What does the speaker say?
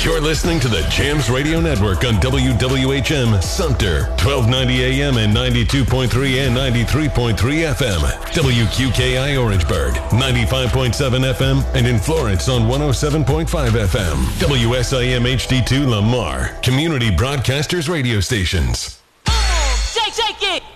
You're listening to the Jams Radio Network on WWHM Sumter, 1290 AM and 92.3 and 93.3 FM. WQKI Orangeburg, 95.7 FM, and in Florence on 107.5 FM. WSIM HD2 Lamar, Community Broadcasters Radio Stations. Shake it!